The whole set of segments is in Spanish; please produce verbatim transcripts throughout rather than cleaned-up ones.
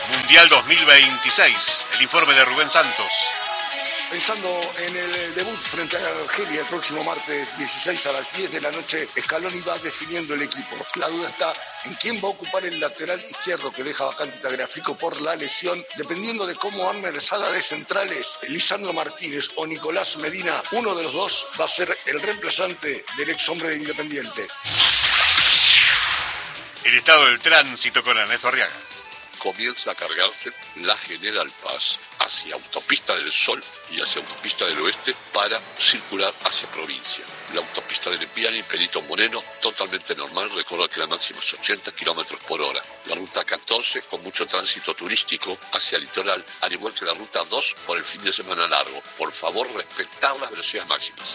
Mundial dos mil veintiséis. El informe de Rubén Santos. Pensando en el debut frente a Argelia el próximo martes dieciséis a las diez de la noche, Scaloni va definiendo el equipo. La duda está en quién va a ocupar el lateral izquierdo que deja vacante Tagliafico por la lesión. Dependiendo de cómo arme la sala de centrales, Lisandro Martínez o Nicolás Medina, uno de los dos va a ser el reemplazante del ex hombre de Independiente. El estado del tránsito con Ernesto Arriaga. Comienza a cargarse la General Paz hacia Autopista del Sol y hacia Autopista del Oeste para circular hacia provincia. La autopista del Empiani, Perito Moreno, totalmente normal, recuerda que la máxima es ochenta kilómetros por hora. La ruta catorce con mucho tránsito turístico hacia el litoral, al igual que la ruta dos por el fin de semana largo. Por favor, respetar las velocidades máximas.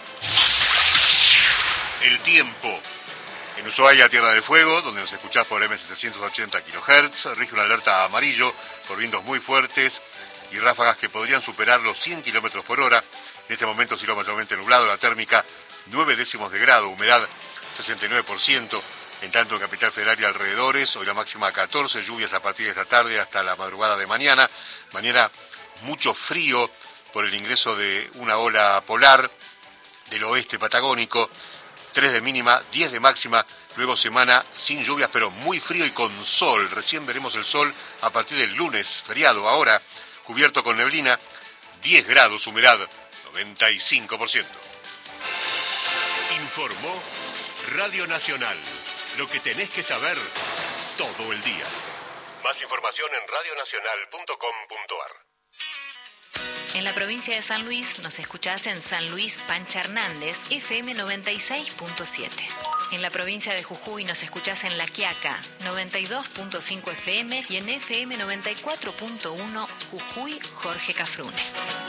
El tiempo. En Ushuaia, Tierra del Fuego, donde nos escuchás por eme setecientos ochenta kilohertz, rige una alerta amarillo por vientos muy fuertes y ráfagas que podrían superar los cien kilómetros por hora. En este momento cielo mayormente nublado, la térmica nueve décimos de grado, humedad sesenta y nueve por ciento. En tanto en Capital Federal y alrededores, hoy la máxima catorce, lluvias a partir de esta tarde hasta la madrugada de mañana. Mañana mucho frío por el ingreso de una ola polar del oeste patagónico. tres de mínima, diez de máxima, luego semana sin lluvias, pero muy frío y con sol. Recién veremos el sol a partir del lunes, feriado. Ahora, cubierto con neblina, diez grados, humedad noventa y cinco por ciento. Informó Radio Nacional. Lo que tenés que saber todo el día. Más información en radio nacional punto com punto a r. En la provincia de San Luis nos escuchás en San Luis Pancha Hernández, efe eme noventa y seis punto siete. En la provincia de Jujuy nos escuchás en La Quiaca, noventa y dos punto cinco efe eme y en efe eme noventa y cuatro punto uno Jujuy Jorge Cafrune.